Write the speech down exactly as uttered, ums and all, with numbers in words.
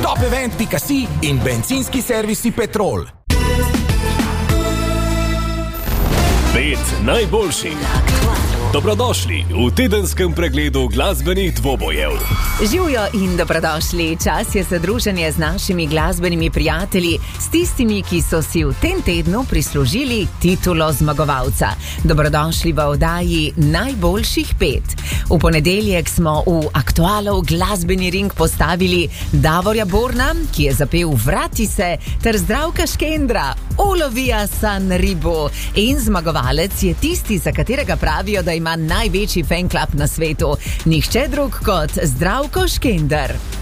top event pika si in bencinski servisi Petrol. Pet najboljših. Dobrodošli v tedenskem pregledu glasbenih dvobojev. Živjo in dobrodošli. Čas je za druženje z našimi glasbenimi prijatelji, s tistimi, ki so si v tem tednu prislužili titulo zmagovalca. Dobrodošli v oddaji Najboljših pet. V ponedeljek smo v aktualov glasbeni ring postavili Davorja Borna, ki je zapel Vrati se, ter Zdravka Škendra, Olovija San Ribo. In zmagovalec je tisti, za katerega pravijo, da ima največji fan club na svetu. Nihče drug kot Zdravko Škender.